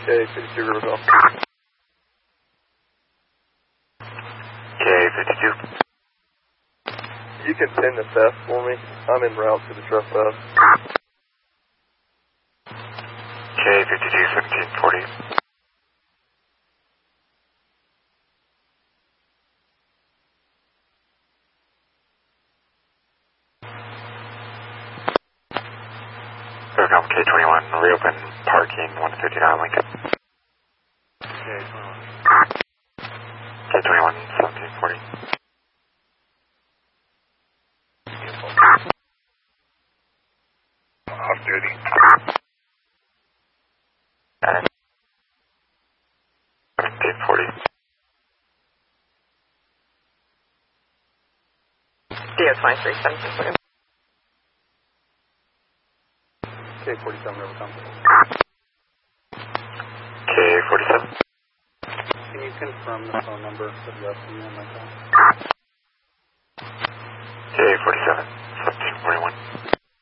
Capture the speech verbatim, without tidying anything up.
K fifty-two River Golf. K fifty-two. You can pin the theft for me. I'm en route to the truck theft. K fifty-two seventeen forty. Overcome K twenty-one, reopen parking one fifty-nine Lincoln. K twenty-one seventeen forty. Off duty. seventeen forty. D O twenty-three seventeen forty. K forty-seven River Golf. K forty-seven. Can you confirm the phone number for the rest of you on my phone? K forty-seven.